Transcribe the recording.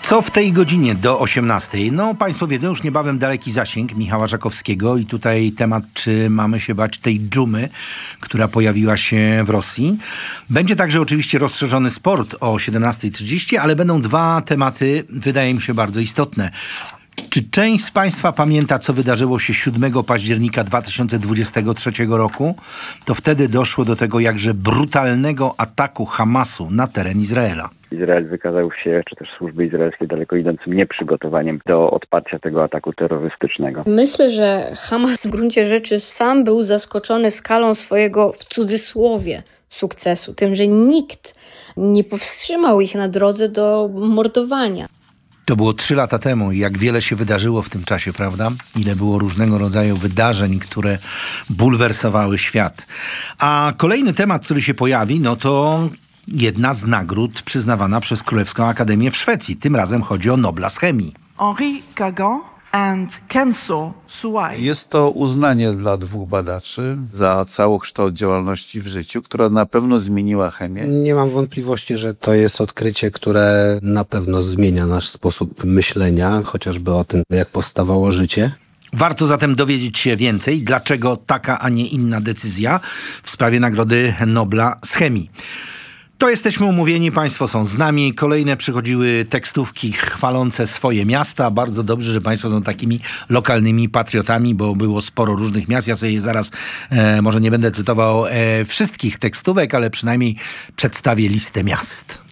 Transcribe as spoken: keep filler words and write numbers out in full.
Co w tej godzinie do osiemnastej? No, państwo wiedzą, już niebawem daleki zasięg Michała Żakowskiego i tutaj temat, czy mamy się bać tej dżumy, która pojawiła się w Rosji. Będzie także oczywiście rozszerzony sport o siedemnasta trzydzieści, ale będą dwa tematy, wydaje mi się, bardzo istotne. Czy część z państwa pamięta, co wydarzyło się siódmego października dwa tysiące dwudziestego trzeciego roku? To wtedy doszło do tego jakże brutalnego ataku Hamasu na teren Izraela. Izrael wykazał się, czy też służby izraelskie, daleko idącym nieprzygotowaniem do odparcia tego ataku terrorystycznego. Myślę, że Hamas w gruncie rzeczy sam był zaskoczony skalą swojego, w cudzysłowie, sukcesu. Tym, że nikt nie powstrzymał ich na drodze do mordowania. To było trzy lata temu i jak wiele się wydarzyło w tym czasie, prawda? Ile było różnego rodzaju wydarzeń, które bulwersowały świat. A kolejny temat, który się pojawi, no to jedna z nagród przyznawana przez Królewską Akademię w Szwecji. Tym razem chodzi o Nobla z chemii. Henri Kagan and Kenzo Suai. Jest to uznanie dla dwóch badaczy za całokształt działalności w życiu, która na pewno zmieniła chemię. Nie mam wątpliwości, że to jest odkrycie, które na pewno zmienia nasz sposób myślenia, chociażby o tym, jak powstawało życie. Warto zatem dowiedzieć się więcej, dlaczego taka, a nie inna decyzja w sprawie Nagrody Nobla z chemii. To jesteśmy umówieni, państwo są z nami. Kolejne przychodziły tekstówki chwalące swoje miasta. Bardzo dobrze, że państwo są takimi lokalnymi patriotami, bo było sporo różnych miast. Ja sobie zaraz e, może nie będę cytował e, wszystkich tekstówek, ale przynajmniej przedstawię listę miast.